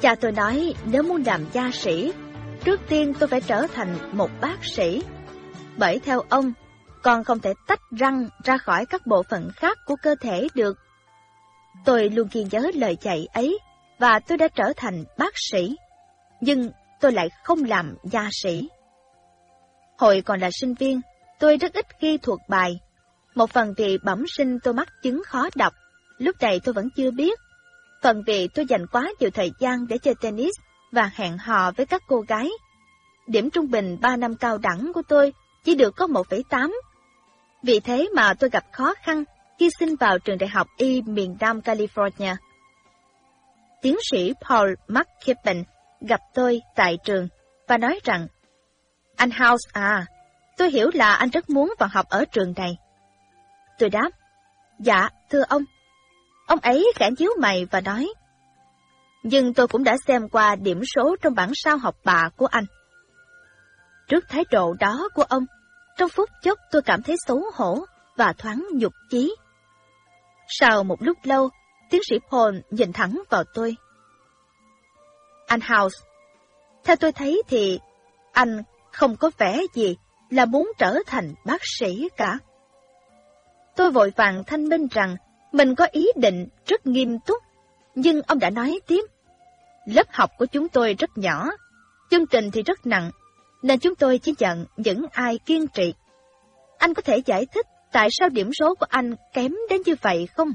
Cha tôi nói nếu muốn làm gia sĩ, trước tiên tôi phải trở thành một bác sĩ. Bởi theo ông, con không thể tách răng ra khỏi các bộ phận khác của cơ thể được. Tôi luôn ghi nhớ lời dạy ấy, và tôi đã trở thành bác sĩ. Nhưng tôi lại không làm gia sĩ. Hồi còn là sinh viên, tôi rất ít ghi thuộc bài. Một phần vì bẩm sinh tôi mắc chứng khó đọc, lúc này tôi vẫn chưa biết. Phần vì tôi dành quá nhiều thời gian để chơi tennis và hẹn hò với các cô gái. Điểm trung bình 3 năm cao đẳng của tôi chỉ được có 1,8. Vì thế mà tôi gặp khó khăn khi xin vào trường đại học y miền Nam California. Tiến sĩ Paul McKibben gặp tôi tại trường và nói rằng, anh House à, tôi hiểu là anh rất muốn vào học ở trường này. Tôi đáp, dạ, thưa ông. Ông ấy khẽ nhíu mày và nói, nhưng tôi cũng đã xem qua điểm số trong bảng sao học bạ của anh. Trước thái độ đó của ông, trong phút chốc tôi cảm thấy xấu hổ và thoáng nhục chí. Sau một lúc lâu, tiến sĩ Paul nhìn thẳng vào tôi. Anh House, theo tôi thấy thì anh không có vẻ gì là muốn trở thành bác sĩ cả. Tôi vội vàng thanh minh rằng mình có ý định rất nghiêm túc, nhưng ông đã nói tiếp. Lớp học của chúng tôi rất nhỏ, chương trình thì rất nặng, nên chúng tôi chỉ nhận những ai kiên trì. Anh có thể giải thích tại sao điểm số của anh kém đến như vậy không?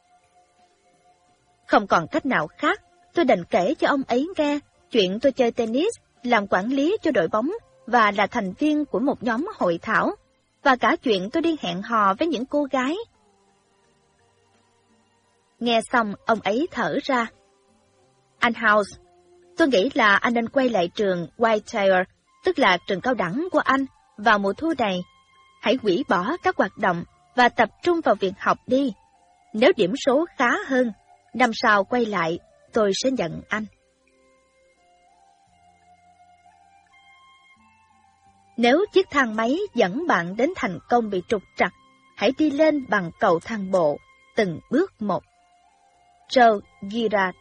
Không còn cách nào khác, tôi đành kể cho ông ấy nghe chuyện tôi chơi tennis, làm quản lý cho đội bóng và là thành viên của một nhóm hội thảo, và cả chuyện tôi đi hẹn hò với những cô gái. Nghe xong, ông ấy thở ra. Anh House, tôi nghĩ là anh nên quay lại trường Whitetail, tức là trường cao đẳng của anh, vào mùa thu này. Hãy hủy bỏ các hoạt động và tập trung vào việc học đi. Nếu điểm số khá hơn, năm sau quay lại, tôi sẽ nhận anh. Nếu chiếc thang máy dẫn bạn đến thành công bị trục trặc, hãy đi lên bằng cầu thang bộ, từng bước một. Joe Girard.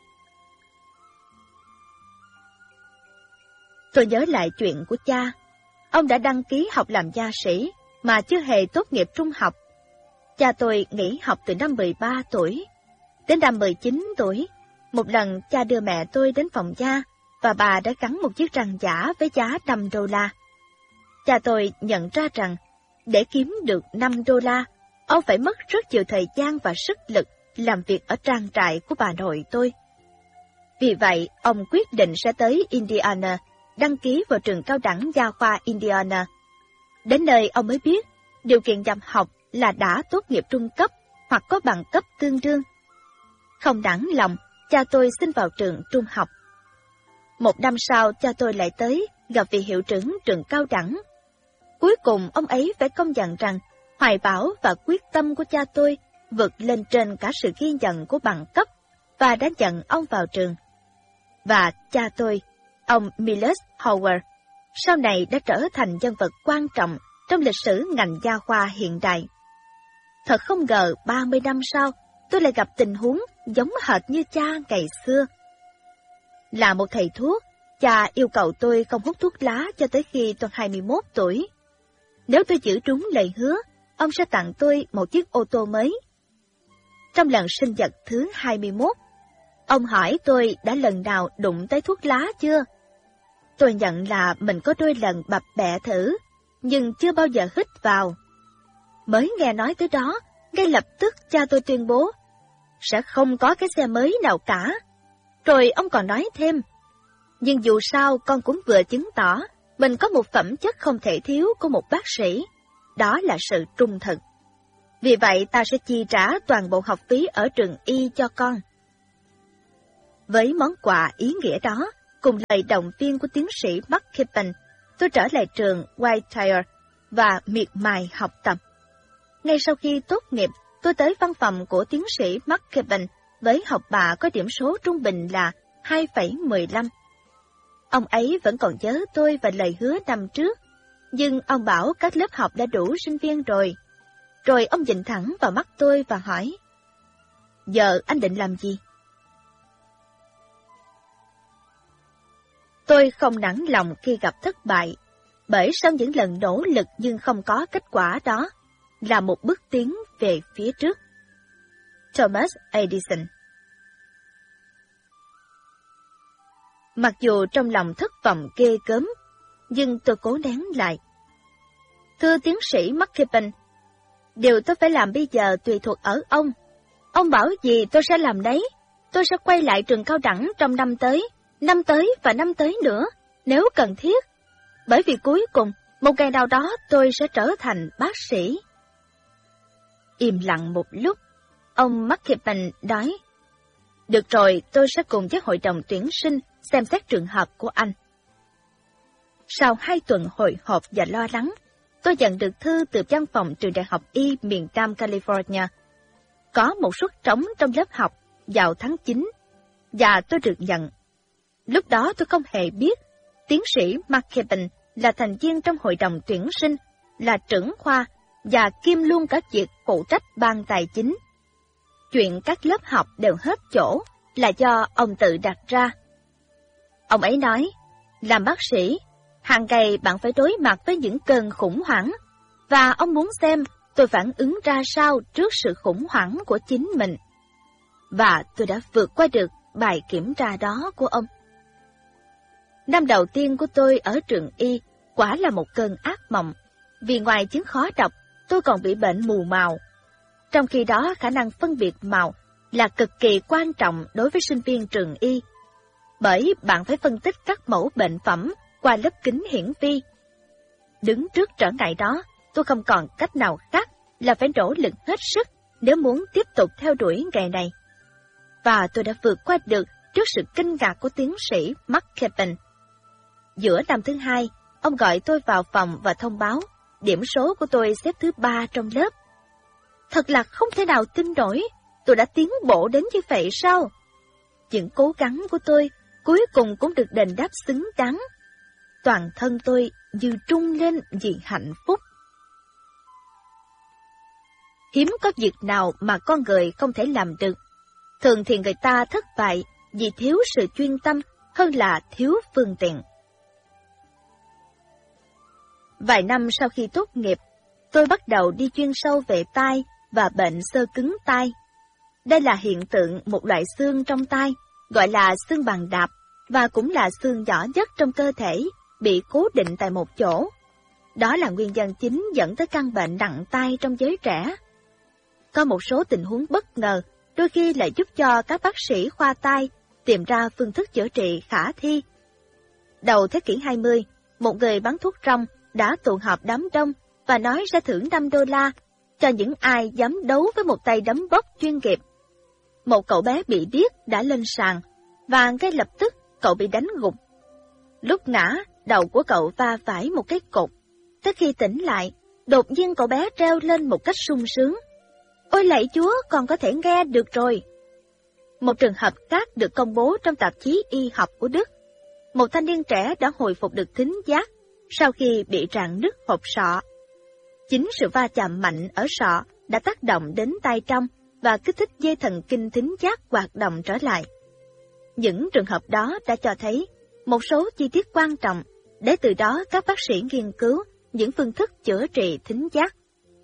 Tôi nhớ lại chuyện của cha. Ông đã đăng ký học làm gia sĩ, mà chưa hề tốt nghiệp trung học. Cha tôi nghỉ học từ năm 13 tuổi. Đến năm 19 tuổi, một lần cha đưa mẹ tôi đến phòng da, và bà đã cắn một chiếc răng giả với giá $5. Cha tôi nhận ra rằng, để kiếm được $5, ông phải mất rất nhiều thời gian và sức lực làm việc ở trang trại của bà nội tôi. Vì vậy, ông quyết định sẽ tới Indiana, đăng ký vào trường cao đẳng Nha khoa Indiana. Đến nơi ông mới biết, điều kiện nhập học là đã tốt nghiệp trung cấp hoặc có bằng cấp tương đương. Không nản lòng, cha tôi xin vào trường trung học. Một năm sau, cha tôi lại tới gặp vị hiệu trưởng trường cao đẳng. Cuối cùng, ông ấy phải công nhận rằng hoài bão và quyết tâm của cha tôi vượt lên trên cả sự ghi nhận của bằng cấp, và đã nhận ông vào trường. Và cha tôi, ông Miles Howard, sau này đã trở thành nhân vật quan trọng trong lịch sử ngành nha khoa hiện đại. Thật không ngờ 30 năm sau, tôi lại gặp tình huống giống hệt như cha ngày xưa. Là một thầy thuốc, cha yêu cầu tôi không hút thuốc lá cho tới khi tôi 21 tuổi. Nếu tôi giữ đúng lời hứa, ông sẽ tặng tôi một chiếc ô tô mới. Trong lần sinh nhật thứ 21, ông hỏi tôi đã lần nào đụng tới thuốc lá chưa? Tôi nhận là mình có đôi lần bập bẹ thử, nhưng chưa bao giờ hít vào. Mới nghe nói tới đó, ngay lập tức cha tôi tuyên bố, sẽ không có cái xe mới nào cả. Rồi ông còn nói thêm, nhưng dù sao con cũng vừa chứng tỏ mình có một phẩm chất không thể thiếu của một bác sĩ, đó là sự trung thực. Vì vậy ta sẽ chi trả toàn bộ học phí ở trường y cho con. Với món quà ý nghĩa đó, cùng lời động viên của tiến sĩ McKibben, tôi trở lại trường Whitetail và miệt mài học tập. Ngay sau khi tốt nghiệp, tôi tới văn phòng của tiến sĩ McKibben với học bạ có điểm số trung bình là 2,15. Ông ấy vẫn còn nhớ tôi và lời hứa năm trước, nhưng ông bảo các lớp học đã đủ sinh viên rồi. Rồi ông nhìn thẳng vào mắt tôi và hỏi, giờ anh định làm gì? Tôi không nản lòng khi gặp thất bại, bởi sau những lần nỗ lực nhưng không có kết quả đó là một bước tiến về phía trước. Thomas Edison. Mặc dù trong lòng thất vọng ghê gớm, nhưng tôi cố nén lại. Thưa tiến sĩ McKibbin, điều tôi phải làm bây giờ tùy thuộc ở ông. Ông bảo gì tôi sẽ làm đấy. Tôi sẽ quay lại trường cao đẳng trong năm tới và năm tới nữa, nếu cần thiết. Bởi vì cuối cùng, một ngày nào đó tôi sẽ trở thành bác sĩ. Im lặng một lúc, ông McKibbin nói, được rồi, tôi sẽ cùng với hội đồng tuyển sinh xem xét trường hợp của anh. Sau 2 tuần hồi hộp và lo lắng, tôi nhận được thư từ văn phòng trường đại học Y miền Nam California. Có một suất trống trong lớp học vào tháng 9, và tôi được nhận. Lúc đó tôi không hề biết, tiến sĩ McKibbin là thành viên trong hội đồng tuyển sinh, là trưởng khoa, và kiêm luôn cả việc phụ trách ban tài chính. Chuyện các lớp học đều hết chỗ là do ông tự đặt ra. Ông ấy nói, làm bác sĩ, hàng ngày bạn phải đối mặt với những cơn khủng hoảng, và ông muốn xem tôi phản ứng ra sao trước sự khủng hoảng của chính mình. Và tôi đã vượt qua được bài kiểm tra đó của ông. Năm đầu tiên của tôi ở trường Y quả là một cơn ác mộng, vì ngoài chứng khó đọc, tôi còn bị bệnh mù màu. Trong khi đó, khả năng phân biệt màu là cực kỳ quan trọng đối với sinh viên trường Y, bởi bạn phải phân tích các mẫu bệnh phẩm qua lớp kính hiển vi. Đứng trước trở ngại đó, tôi không còn cách nào khác là phải nỗ lực hết sức nếu muốn tiếp tục theo đuổi nghề này. Và tôi đã vượt qua được trước sự kinh ngạc của tiến sĩ McKibbin. Giữa năm thứ 2, ông gọi tôi vào phòng và thông báo điểm số của tôi xếp thứ 3 trong lớp. Thật là không thể nào tin nổi, tôi đã tiến bộ đến như vậy sao? Những cố gắng của tôi cuối cùng cũng được đền đáp xứng đáng. Toàn thân tôi như trung lên vì hạnh phúc. Hiếm có việc nào mà con người không thể làm được. Thường thì người ta thất bại vì thiếu sự chuyên tâm hơn là thiếu phương tiện. Vài năm sau khi tốt nghiệp, tôi bắt đầu đi chuyên sâu về tai và bệnh xơ cứng tai. Đây là hiện tượng một loại xương trong tai, gọi là xương bàn đạp, và cũng là xương nhỏ nhất trong cơ thể, bị cố định tại một chỗ. Đó là nguyên nhân chính dẫn tới căn bệnh nặng tai trong giới trẻ. Có một số tình huống bất ngờ, đôi khi lại giúp cho các bác sĩ khoa tai tìm ra phương thức chữa trị khả thi. Đầu thế kỷ 20, một người bán thuốc rong đã tụ họp đám đông và nói sẽ thưởng $5 cho những ai dám đấu với một tay đấm bốc chuyên nghiệp. Một cậu bé bị điếc đã lên sàn, và ngay lập tức cậu bị đánh gục. Lúc ngã, đầu của cậu va phải một cái cột. Tới khi tỉnh lại, đột nhiên cậu bé reo lên một cách sung sướng. Ôi lạy Chúa, con có thể nghe được rồi. Một trường hợp khác được công bố trong tạp chí y học của Đức. Một thanh niên trẻ đã hồi phục được thính giác sau khi bị rạn nứt hộp sọ. Chính sự va chạm mạnh ở sọ đã tác động đến tai trong và kích thích dây thần kinh thính giác hoạt động trở lại. Những trường hợp đó đã cho thấy một số chi tiết quan trọng, để từ đó các bác sĩ nghiên cứu những phương thức chữa trị thính giác.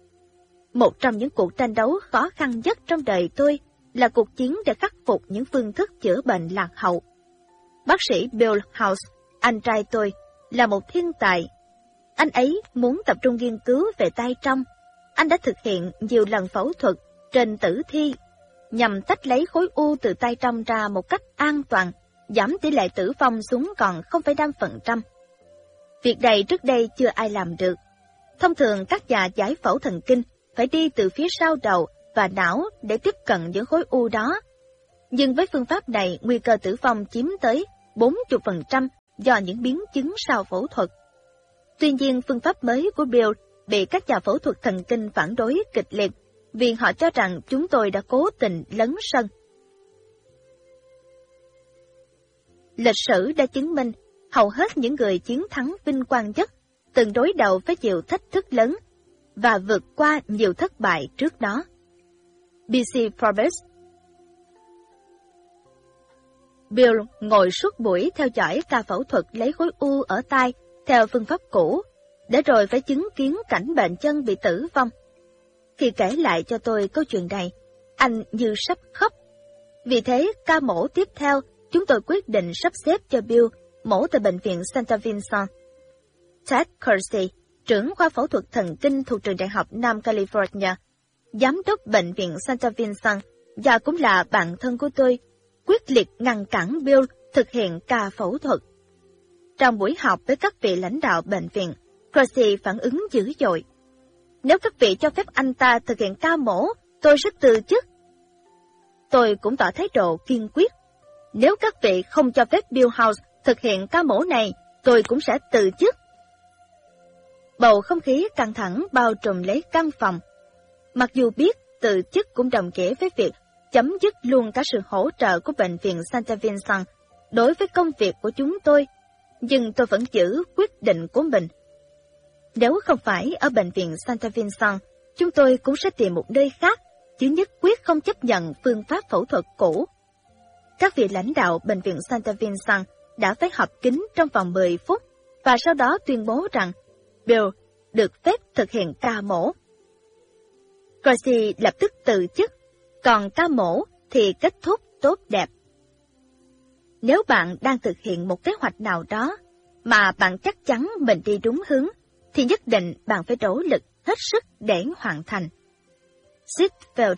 Một trong những cuộc tranh đấu khó khăn nhất trong đời tôi là cuộc chiến để khắc phục những phương thức chữa bệnh lạc hậu. Bác sĩ Bill House, anh trai tôi, là một thiên tài. Anh ấy muốn tập trung nghiên cứu về tai trong. Anh đã thực hiện nhiều lần phẫu thuật trên tử thi nhằm tách lấy khối u từ tai trong ra một cách an toàn, giảm tỷ lệ tử vong xuống còn 0,5%. Việc này trước đây chưa ai làm được. Thông thường các nhà giải phẫu thần kinh phải đi từ phía sau đầu và não để tiếp cận những khối u đó. Nhưng với phương pháp này, nguy cơ tử vong chiếm tới 40% do những biến chứng sau phẫu thuật. Tuy nhiên, phương pháp mới của Bill bị các nhà phẫu thuật thần kinh phản đối kịch liệt vì họ cho rằng chúng tôi đã cố tình lấn sân. Lịch sử đã chứng minh hầu hết những người chiến thắng vinh quang nhất từng đối đầu với nhiều thách thức lớn và vượt qua nhiều thất bại trước đó. B.C. Forbes. Bill ngồi suốt buổi theo dõi ca phẫu thuật lấy khối u ở tai theo phương pháp cũ, để rồi phải chứng kiến cảnh bệnh nhân bị tử vong. Khi kể lại cho tôi câu chuyện này, anh như sắp khóc. Vì thế, ca mổ tiếp theo, chúng tôi quyết định sắp xếp cho Bill mổ tại bệnh viện St. Vincent. Ted Kersey, trưởng khoa phẫu thuật thần kinh thuộc trường đại học Nam California, giám đốc bệnh viện St. Vincent và cũng là bạn thân của tôi, quyết liệt ngăn cản Bill thực hiện ca phẫu thuật. Trong buổi họp với các vị lãnh đạo bệnh viện, Kersey phản ứng dữ dội. Nếu các vị cho phép anh ta thực hiện ca mổ, tôi sẽ từ chức. Tôi cũng tỏ thái độ kiên quyết. Nếu các vị không cho phép Bill House thực hiện ca mổ này, tôi cũng sẽ từ chức. Bầu không khí căng thẳng bao trùm lấy căn phòng. Mặc dù biết từ chức cũng đồng nghĩa với việc chấm dứt luôn cả sự hỗ trợ của bệnh viện St. Vincent đối với công việc của chúng tôi, nhưng tôi vẫn giữ quyết định của mình. Nếu không phải ở bệnh viện St. Vincent, chúng tôi cũng sẽ tìm một nơi khác, chứ nhất quyết không chấp nhận phương pháp phẫu thuật cũ. Các vị lãnh đạo bệnh viện St. Vincent đã phải họp kín trong vòng 10 phút và sau đó tuyên bố rằng Bill được phép thực hiện ca mổ. Kersey lập tức từ chức, còn ca mổ thì kết thúc tốt đẹp. Nếu bạn đang thực hiện một kế hoạch nào đó mà bạn chắc chắn mình đi đúng hướng, thì nhất định bạn phải nỗ lực hết sức để hoàn thành. Sitfeld.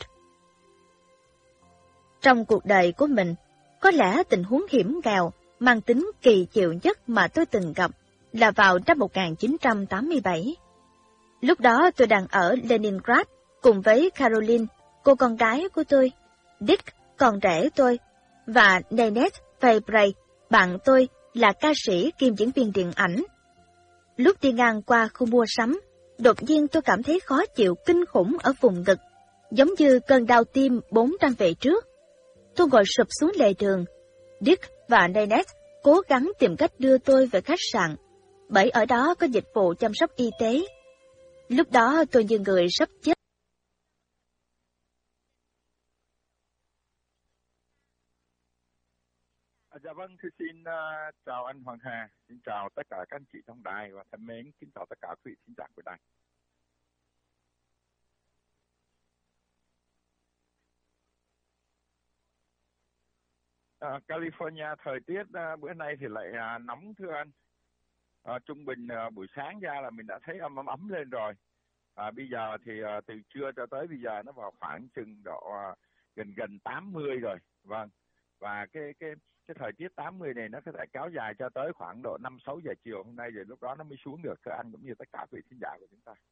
Trong cuộc đời của mình, có lẽ tình huống hiểm nghèo mang tính kỳ diệu nhất mà tôi từng gặp là vào năm 1987. Lúc đó tôi đang ở Leningrad cùng với Caroline, cô con gái của tôi, Dick, con rể tôi, và Nanette Fabre, bạn tôi là ca sĩ kiêm diễn viên điện ảnh. Lúc đi ngang qua khu mua sắm, đột nhiên tôi cảm thấy khó chịu kinh khủng ở vùng ngực, giống như cơn đau tim 400 về trước. Tôi ngồi sụp xuống lề đường. Dick và Nanette cố gắng tìm cách đưa tôi về khách sạn, bởi ở đó có dịch vụ chăm sóc y tế. Lúc đó tôi như người sắp chết. Dạ vâng, thưa xin chào anh Hoàng Hà, xin chào tất cả các anh chị trong đài và thân mến, kính chào tất cả quý vị thính giả của đài. California thời tiết bữa nay thì lại nóng thưa anh. Trung bình buổi sáng ra là mình đã thấy ấm lên rồi. Bây giờ thì từ trưa cho tới bây giờ nó vào khoảng chừng độ gần 80 rồi. Vâng. Và cái thời tiết 80 này nó có thể kéo dài cho tới khoảng độ 5-6 giờ chiều hôm nay, rồi lúc đó nó mới xuống được thưa anh cũng như tất cả quý vị thính giả của chúng ta.